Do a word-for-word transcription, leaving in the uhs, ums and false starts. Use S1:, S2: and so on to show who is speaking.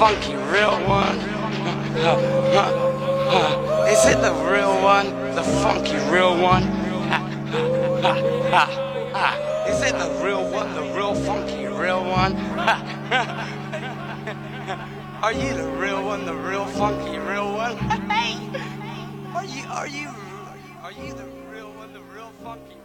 S1: funky real one? Huh, huh, huh. Is it the real one? The funky real one? Ha, ha, ha, ha. Is it the real one? The real funky real one? Ha, ha, ha. Are you the real one? The real funky real one? Hey, are you? Are you? Are you the real one? The real funky?